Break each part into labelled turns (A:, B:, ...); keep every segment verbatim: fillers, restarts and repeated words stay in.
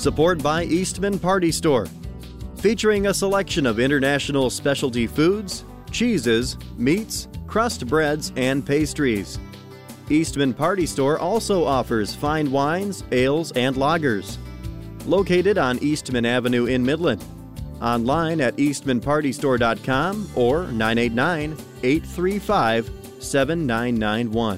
A: Support by Eastman Party Store, featuring a selection of international specialty foods, cheeses, meats, crust breads, and pastries. Eastman Party Store also offers fine wines, ales, and lagers. Located on Eastman Avenue in Midland. Online at eastman party store dot com or nine eight nine, eight three five, seven nine nine one.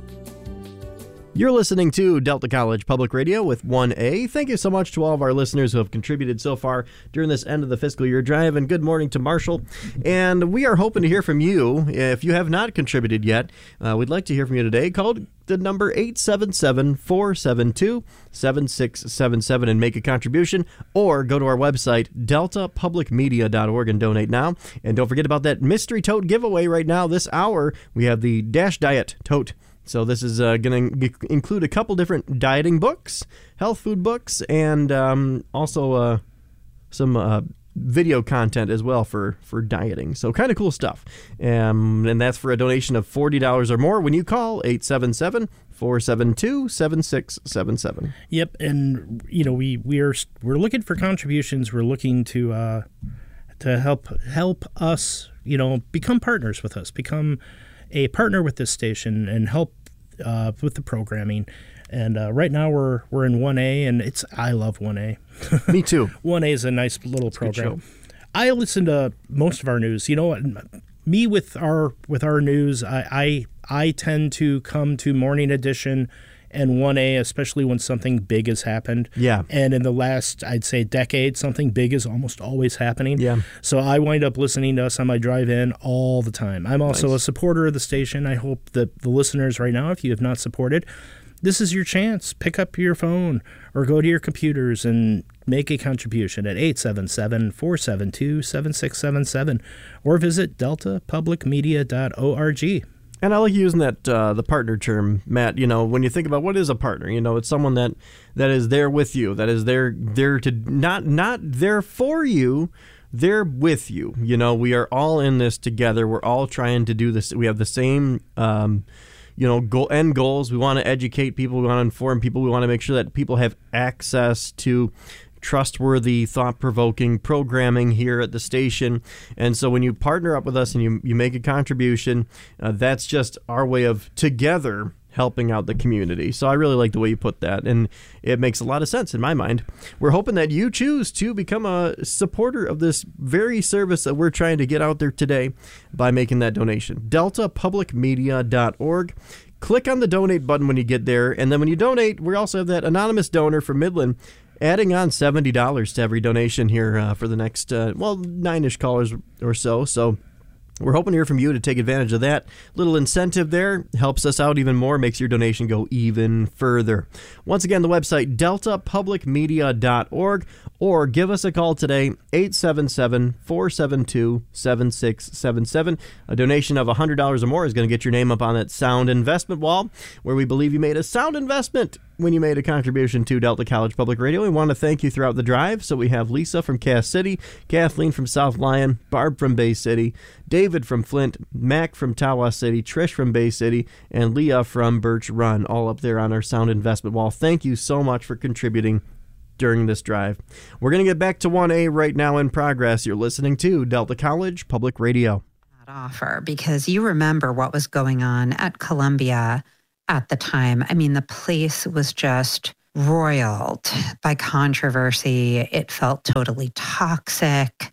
A: You're listening to Delta College Public Radio with one A. Thank you so much to all of our listeners who have contributed so far during this end of the fiscal year drive, and good morning to Marshall. And we are hoping to hear from you. If you have not contributed yet, uh, we'd like to hear from you today. Call the number eight seven seven, four seven two, seven six seven seven and make a contribution, or go to our website, delta public media dot org, and donate now. And don't forget about that mystery tote giveaway right now. This hour, we have the Dash Diet Tote. So this is uh, going to include a couple different dieting books, health food books, and um, also uh, some uh, video content as well for, for dieting. So kind of cool stuff. Um, and that's for a donation of forty dollars or more when you call eight seven seven, four seven two, seven six seven seven.
B: Yep, and you know we we are we're looking for contributions. We're looking to uh, to help help us, you know, become partners with us, become a partner with this station and help uh, with the programming. And uh, right now we're we're in one A, and it's I love one A.
A: Me too.
B: one A is a nice little
A: it's
B: program. I listen to most of our news. You know what? Me with our with our news, I, I I tend to come to Morning Edition and one A, especially when something big has happened.
A: Yeah.
B: And in the last, I'd say, decade, something big is almost always happening.
A: Yeah.
B: So I wind up listening to us on my drive in all the time. I'm also
A: nice.
B: a supporter of the station. I hope that the listeners right now, if you have not supported, this is your chance. Pick up your phone or go to your computers and make a contribution at eight seven seven, four seven two, seven six seven seven or visit delta public media dot org.
A: And I like using that uh, the partner term, Matt. You know, when you think about what is a partner, you know, it's someone that, that is there with you, that is there there to not not there for you, they're with you. You know, we are all in this together. We're all trying to do this. We have the same, um, you know, goal, end goals. We want to educate people. We want to inform people. We want to make sure that people have access to trustworthy, thought-provoking programming here at the station. And so when you partner up with us and you, you make a contribution, uh, that's just our way of together helping out the community. So I really like the way you put that, and it makes a lot of sense in my mind. We're hoping that you choose to become a supporter of this very service that we're trying to get out there today by making that donation. delta public media dot org. Click on the donate button when you get there, and then when you donate, we also have that anonymous donor from Midland adding on seventy dollars to every donation here uh, for the next, uh, well, nine-ish callers or so. So we're hoping to hear from you to take advantage of that. Little incentive there helps us out even more, makes your donation go even further. Once again, the website, delta public media dot org, or give us a call today, eight seven seven, four seven two, seven six seven seven. A donation of one hundred dollars or more is going to get your name up on that sound investment wall, where we believe you made a sound investment when you made a contribution to Delta College Public Radio. We want to thank you throughout the drive. So we have Lisa from Cass City, Kathleen from South Lyon, Barb from Bay City, David from Flint, Mac from Tawas City, Trish from Bay City, and Leah from Birch Run, all up there on our sound investment wall. Thank you so much for contributing during this drive. We're going to get back to one A right now in progress. You're listening to Delta College Public Radio.
C: Offer, because you remember what was going on at Columbia at the time. I mean, the place was just roiled by controversy. It felt totally toxic.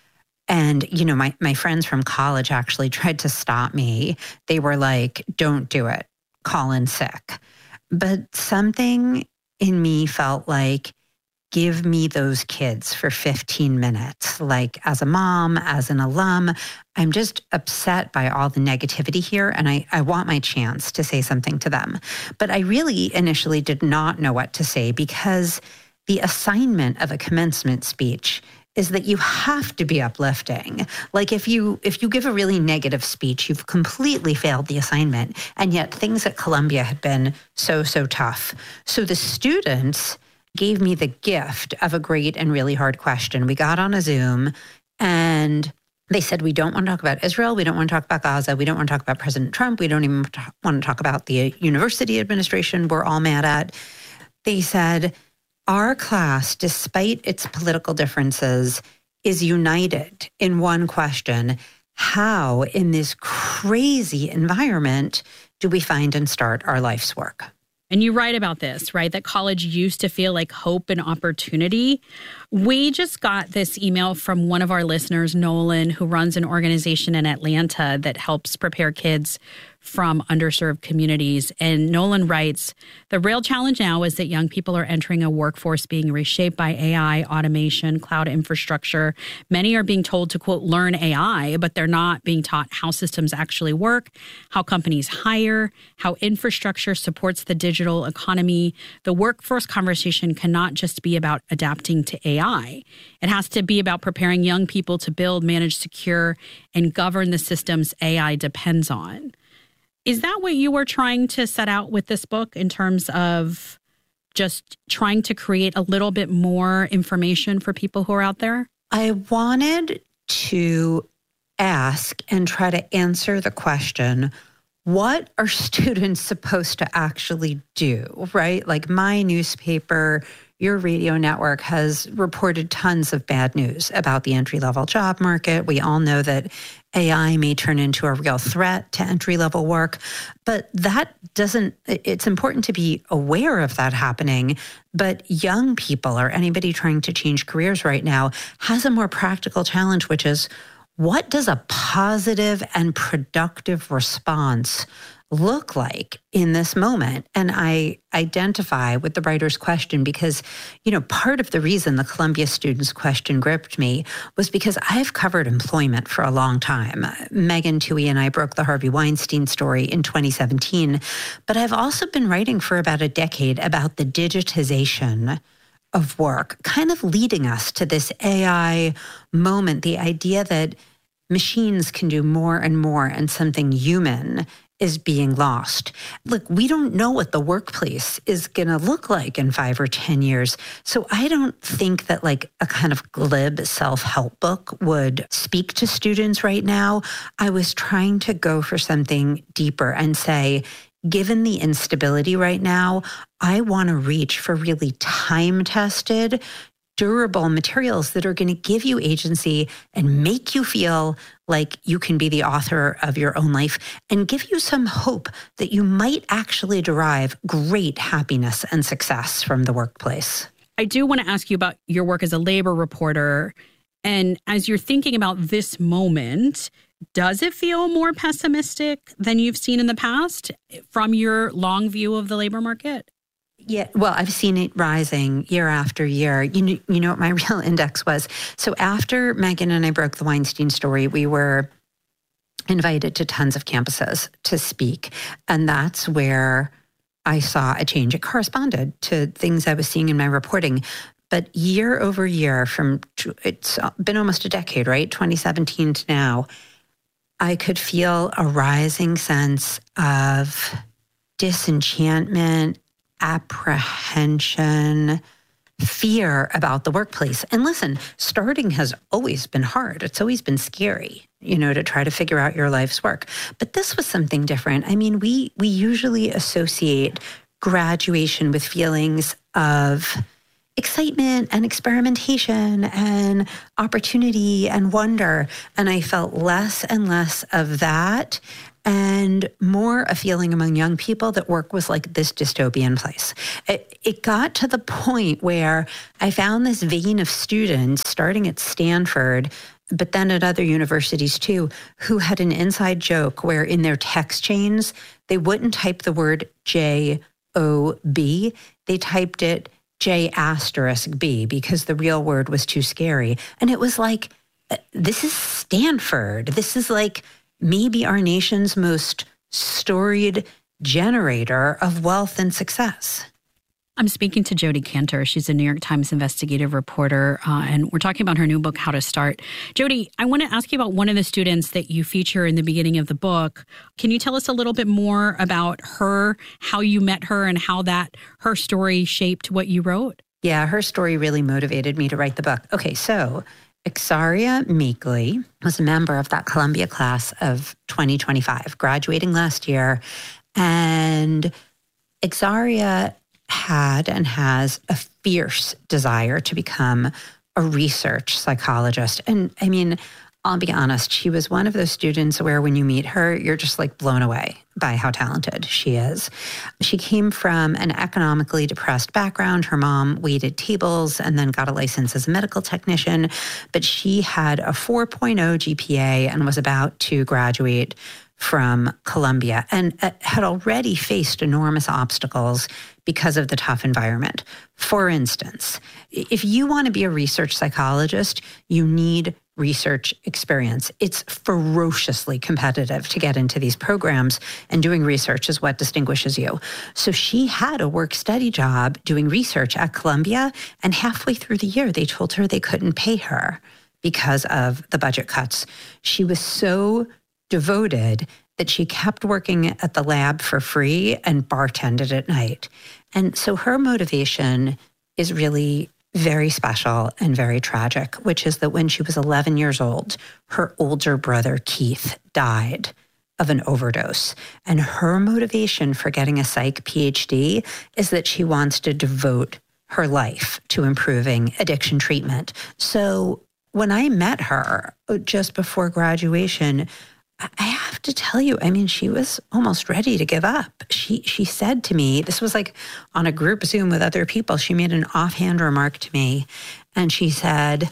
C: And, you know, my, my friends from college actually tried to stop me. They were like, don't do it. Call in sick. But something in me felt like, give me those kids for fifteen minutes. Like, as a mom, as an alum, I'm just upset by all the negativity here, and I, I want my chance to say something to them. But I really initially did not know what to say, because the assignment of a commencement speech is that you have to be uplifting. Like, if you if you give a really negative speech, you've completely failed the assignment. And yet things at Columbia had been so, so tough. So the students gave me the gift of a great and really hard question. We got on a Zoom, and they said, we don't want to talk about Israel. We don't want to talk about Gaza. We don't want to talk about President Trump. We don't even want to talk about the university administration we're all mad at. They said, our class, despite its political differences, is united in one question. How, in this crazy environment, do we find and start our life's work?
D: And you write about this, right? That college used to feel like hope and opportunity. We just got this email from one of our listeners, Nolan, who runs an organization in Atlanta that helps prepare kids from underserved communities. And Nolan writes, the real challenge now is that young people are entering a workforce being reshaped by A I, automation, cloud infrastructure. Many are being told to, quote, learn A I, but they're not being taught how systems actually work, how companies hire, how infrastructure supports the digital economy. The workforce conversation cannot just be about adapting to A I. It has to be about preparing young people to build, manage, secure, and govern the systems A I depends on. Is that what you were trying to set out with this book in terms of just trying to create a little bit more information for people who are out there?
C: I wanted to ask and try to answer the question, what are students supposed to actually do, right? Like my newspaper, your radio network has reported tons of bad news about the entry-level job market. We all know that A I may turn into a real threat to entry-level work, but that doesn't, it's important to be aware of that happening. But young people or anybody trying to change careers right now has a more practical challenge, which is, what does a positive and productive response look like in this moment? And I identify with the writer's question because, you know, part of the reason the Columbia students' question gripped me was because I've covered employment for a long time. Megan Twohey and I broke the Harvey Weinstein story in twenty seventeen, but I've also been writing for about a decade about the digitization of work, kind of leading us to this A I moment, the idea that machines can do more and more and something human is being lost. Look, we don't know what the workplace is going to look like in five or ten years. So I don't think that like a kind of glib self-help book would speak to students right now. I was trying to go for something deeper and say, given the instability right now, I want to reach for really time-tested, durable materials that are going to give you agency and make you feel like you can be the author of your own life and give you some hope that you might actually derive great happiness and success from the workplace.
D: I do want to ask you about your work as a labor reporter. And as you're thinking about this moment, does it feel more pessimistic than you've seen in the past from your long view of the labor market?
C: Yeah, well, I've seen it rising year after year. You know, you know what my real index was? So after Megan and I broke the Weinstein story, we were invited to tons of campuses to speak. And that's where I saw a change. It corresponded to things I was seeing in my reporting. But year over year, from it's been almost a decade, right? twenty seventeen to now, I could feel a rising sense of disenchantment, apprehension, fear about the workplace. And listen, starting has always been hard. It's always been scary, you know, to try to figure out your life's work. But this was something different. I mean, we we usually associate graduation with feelings of excitement and experimentation and opportunity and wonder. And I felt less and less of that and more a feeling among young people that work was like this dystopian place. It, it got to the point where I found this vein of students starting at Stanford, but then at other universities too, who had an inside joke where in their text chains, they wouldn't type the word J O B, they typed it J asterisk B because the real word was too scary. And it was like, this is Stanford. This is like maybe our nation's most storied generator of wealth and success.
D: I'm speaking to Jodi Kantor. She's a New York Times investigative reporter, uh, and we're talking about her new book, How to Start. Jodi, I want to ask you about one of the students that you feature in the beginning of the book. Can you tell us a little bit more about her, how you met her, and how that her story shaped what you wrote?
C: Yeah, her story really motivated me to write the book. Okay, so Exaria Meekly was a member of that Columbia class of twenty twenty-five, graduating last year. And Exaria had and has a fierce desire to become a research psychologist. And I mean, I'll be honest, she was one of those students where when you meet her, you're just like blown away by how talented she is. She came from an economically depressed background. Her mom waited tables and then got a license as a medical technician, but she had a four point oh G P A and was about to graduate from Columbia and had already faced enormous obstacles because of the tough environment. For instance, if you want to be a research psychologist, you need research experience. It's ferociously competitive to get into these programs, and doing research is what distinguishes you. So she had a work-study job doing research at Columbia, and halfway through the year, they told her they couldn't pay her because of the budget cuts. She was so devoted that she kept working at the lab for free and bartended at night. And so her motivation is really very special and very tragic, which is that when she was eleven years old, her older brother, Keith, died of an overdose. And her motivation for getting a psych P H D is that she wants to devote her life to improving addiction treatment. So when I met her just before graduation, I have to tell you, I mean, she was almost ready to give up. She she said to me, this was like on a group Zoom with other people, she made an offhand remark to me, and she said,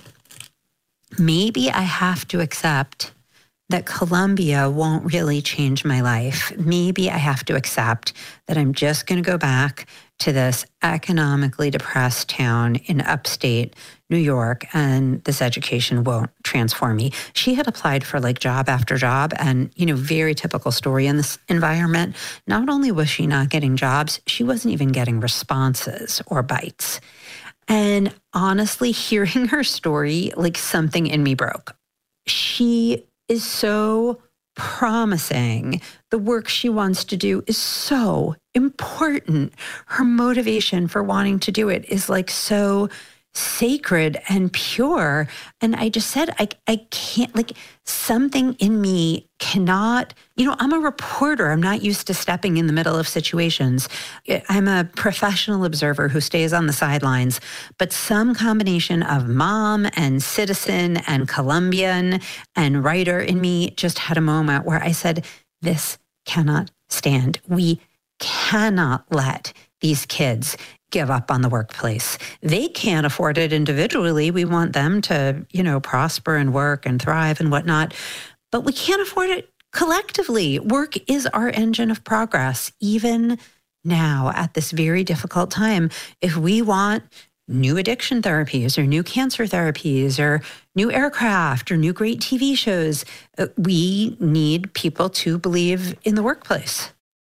C: maybe I have to accept that Columbia won't really change my life. Maybe I have to accept that I'm just going to go back to this economically depressed town in upstate New York, and this education won't transform me. She had applied for like job after job, and, you know, very typical story in this environment. Not only was she not getting jobs, she wasn't even getting responses or bites. And honestly, hearing her story, like something in me broke. She is so promising. The work she wants to do is so important. Her motivation for wanting to do it is like so sacred and pure. And I just said, I, I can't, like something in me cannot, you know, I'm a reporter. I'm not used to stepping in the middle of situations. I'm a professional observer who stays on the sidelines, but some combination of mom and citizen and Columbian and writer in me just had a moment where I said, this cannot stand. We cannot let these kids give up on the workplace. They can't afford it individually. We want them to, you know, prosper and work and thrive and whatnot, but we can't afford it collectively. Work is our engine of progress, even now at this very difficult time. If we want new addiction therapies or new cancer therapies or new aircraft or new great T V shows, we need people to believe in the workplace.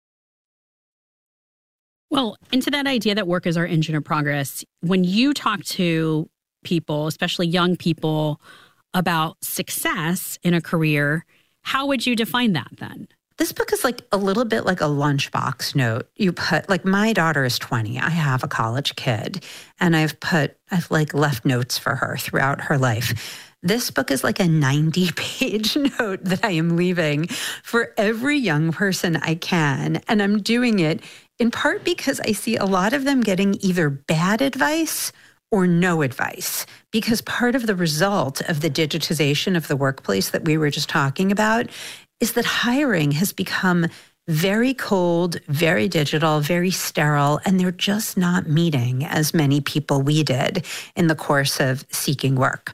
D: Well, into that idea that work is our engine of progress, when you talk to people, especially young people, about success in a career, how would you define that then?
C: This book is like a little bit like a lunchbox note. You put, like, my daughter is twenty. I have a college kid, and I've put, I've like left notes for her throughout her life. This book is like a ninety page note that I am leaving for every young person I can. And I'm doing it in part because I see a lot of them getting either bad advice or no advice, because part of the result of the digitization of the workplace that we were just talking about is that hiring has become very cold, very digital, very sterile, and they're just not meeting as many people we did in the course of seeking work.